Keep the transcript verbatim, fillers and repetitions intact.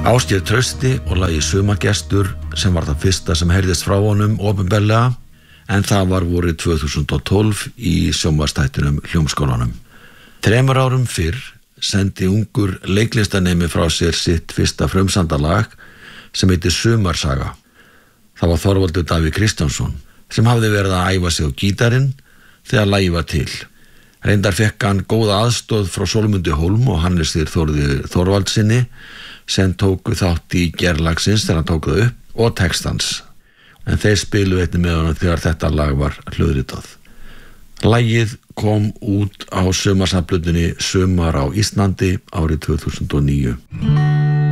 Ásgeir Trausti og lagið Sumargestur sem var það fyrsta sem heyrðist frá honum opinberlega, en það var vorið tvö þúsund og tólf í sjónvarpsþættinum Hljómskólanum. Þremur árum fyrr sendi ungur leiklistanemi frá sér sitt fyrsta frumsamdalag sem heitir Sumarsaga. Það var Þorvaldur Davíð Kristjánsson sem hafði verið að æfa sig á gítarinn þegar lagið var til. Reyndar fekk hann góða aðstoð frá Sólmundi Hólm og Hannesir Þórði Þorvaldsinni sem tóku þátt í gerð lagsins þegar hann tók það upp og textans. En þeir spiluðu einnig með honum þegar þetta lag var hljóðritað. Lagið kom út á sumarsafnplötunni Sumar á Íslandi árið tvö þúsund og níu.